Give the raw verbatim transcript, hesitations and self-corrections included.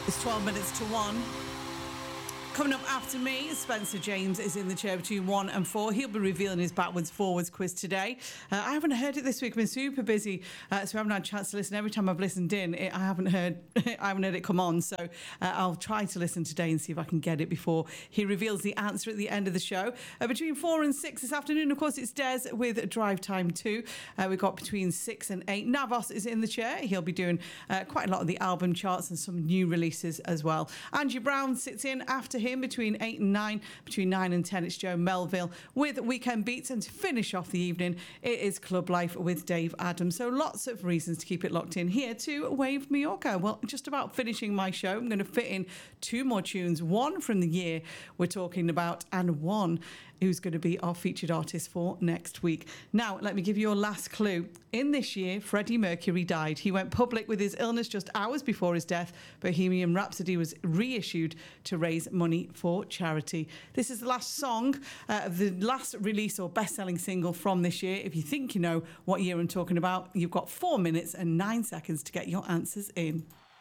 It's twelve minutes to one. Coming up after me, Spencer James is in the chair between one and four. He'll be revealing his backwards forwards quiz today. Uh, I haven't heard it this week. I've been super busy, uh, so I haven't had a chance to listen. Every time I've listened in, it, I haven't heard I haven't heard it come on. So uh, I'll try to listen today and see if I can get it before he reveals the answer at the end of the show. Uh, between four and six this afternoon, of course, it's Des with Drive Time two. Uh, we've got between six and eight. Navos is in the chair. He'll be doing uh, quite a lot of the album charts and some new releases as well. Angie Brown sits in after him between eight and nine. Between nine and ten, it's Joe Melville with Weekend Beats. And to finish off the evening, it is Club Life with Dave Adams. So lots of reasons to keep it locked in here to Wave Mallorca. Well, just about finishing my show, I'm going to fit in two more tunes. One from the year we're talking about, and one who's going to be our featured artist for next week. Now, let me give you your last clue. In this year, Freddie Mercury died. He went public with his illness just hours before his death. Bohemian Rhapsody was reissued to raise money for charity. This is the last song uh, of the last release or best-selling single from this year. If you think you know what year I'm talking about, you've got four minutes and nine seconds to get your answers in.